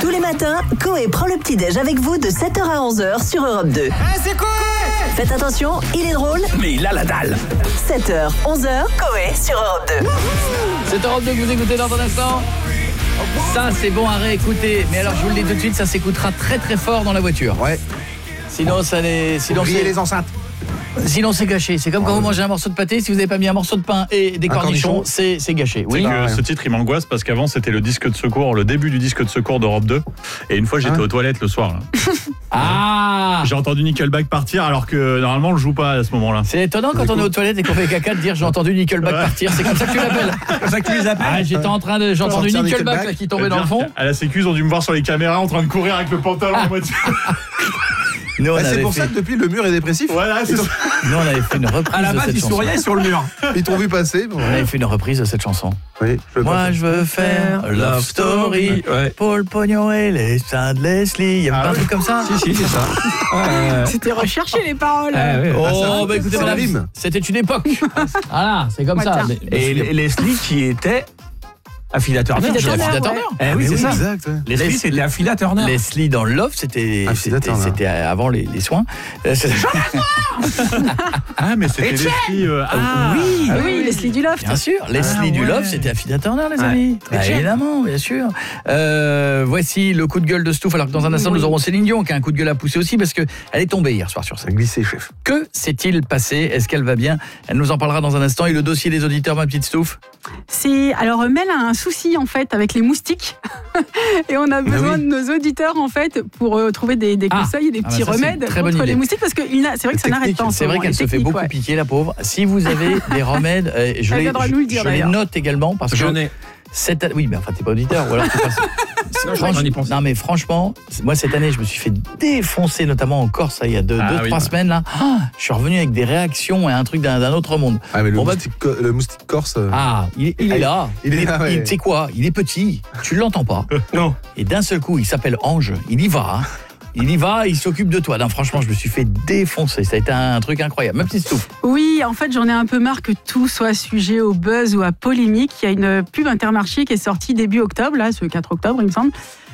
Tous les matins, Coé prend le petit-déj avec vous de 7h à 11h sur Europe 2. C'est Coé! Faites attention, il est drôle, mais il a la dalle. 7h, 11h, Coé sur Europe 2. C'est Europe 2 que vous écoutez dans un instant. Ça, c'est bon à réécouter. Mais alors, je vous le dis tout de suite, ça s'écoutera très très fort dans la voiture. Ouais. Sinon, ça n'est... Sinon, Oubliez les enceintes. Sinon, c'est gâché. C'est comme quand vous mangez un morceau de pâté, si vous n'avez pas mis un morceau de pain et des cornichons, c'est gâché. Oui. Ce titre, il m'angoisse parce qu'avant, c'était le disque de secours, le début du disque de secours d'Europe 2. Et une fois, j'étais aux toilettes le soir. Là. Ah, j'ai entendu Nickelback partir alors que normalement, on le joue pas à ce moment-là. c'est étonnant quand on est aux toilettes et qu'on fait caca de dire j'ai entendu Nickelback partir. C'est comme ça que tu l'appelles. C'est ça que tu les appelles. Ah, j'étais en train de... J'ai entendu Nickelback là, qui tombait dans le fond. À la sécu, ils ont dû me voir sur les caméras en train de courir avec le pantalon en moitié. Nous, C'est pour ça que depuis le mur est dépressif. Voilà, c'est ça. Nous, on avait fait une reprise À la de base, cette ils chanson. souriaient sur le mur. Ils t'ont vu passer. Bon. On avait fait une reprise de cette chanson. Oui, Moi, je veux faire Love Story, Ouais. Paul Pognon et les seins de Leslie. Il y avait pas un truc comme ça? Si, c'est ça. C'était recherché les paroles. Oh, bah écoutez, ça madame, rime. c'était une époque. Voilà, c'est comme ça. Tiens. Mais- Et Leslie qui était Affida Turner. Affida Turner, ouais. Eh oui, c'est ça. Exact. Ouais. Leslie, c'était Affida Turner. Leslie dans Love, c'était Affida Turner. c'était avant les soins. Ah, mais c'était Leslie. Oui. Oui, Leslie Duloft. Bien sûr, Leslie du Love, c'était Affida Turner, les amis. Bah, évidemment, bien sûr. Voici le coup de gueule de Stouff. Alors que dans un instant, nous aurons Céline Dion qui a un coup de gueule à pousser aussi parce que elle est tombée hier soir sur Ça scène. a glissé, chef. Que s'est-il passé? Est-ce qu'elle va bien? Elle nous en parlera dans un instant. Et le dossier des auditeurs, ma petite Stouff? Alors Mel a un souci en fait avec les moustiques et on a besoin de nos auditeurs en fait pour trouver des conseils et des petits bah ça, c'est une remèdes très bonne contre idée. les moustiques parce que c'est vrai que ça n'arrête pas. en ce C'est vrai moment, qu'elle les se fait techniques, beaucoup ouais. piquer, la pauvre. Si vous avez des remèdes, je Elle viendra nous le dire, les d'ailleurs. note également parce que ai. oui, mais enfin t'es pas auditeur, ou alors t'es pas... j'en ai pensé. Non mais franchement, moi cette année je me suis fait défoncer, notamment en Corse, il y a 2-3 semaines là. Je suis revenu avec des réactions et un truc d'un autre monde. Ah, mais Bon, bah, le moustique corse. il est là. Il est là, ouais. Tu sais quoi? Il est petit. Tu l'entends pas. Non. Et d'un seul coup, il s'appelle Ange. Il y va. Hein. Il s'occupe de toi. Non, franchement, je me suis fait défoncer. Ça a été un truc incroyable. Ma petite Stouff. Oui, en fait, j'en ai un peu marre que tout soit sujet au buzz ou à polémique. Il y a une pub Intermarché qui est sortie début octobre, là, ce 4 octobre, il me semble,